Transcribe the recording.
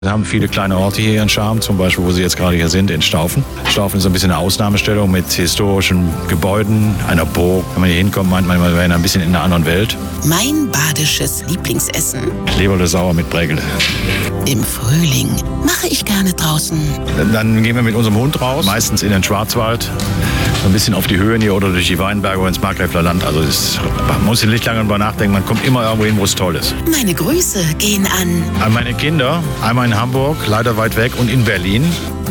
Wir haben viele kleine Orte hier in Cham, zum Beispiel, wo Sie jetzt gerade hier sind, in Staufen. Staufen ist ein bisschen eine Ausnahmestellung mit historischen Gebäuden, einer Burg. Wenn man hier hinkommt, meint man, man wäre ein bisschen in einer anderen Welt. Mein badisches Lieblingsessen. Leberle sauer mit Brägele. Im Frühling mache ich gerne draußen. Dann gehen wir mit unserem Hund raus, meistens in den Schwarzwald. So ein bisschen auf die Höhen hier oder durch die Weinberge oder ins Markgräfler Land. Also man muss nicht lange darüber nachdenken, man kommt immer irgendwo hin, wo es toll ist. Meine Grüße gehen an An meine Kinder, einmal in Hamburg, leider weit weg, und in Berlin.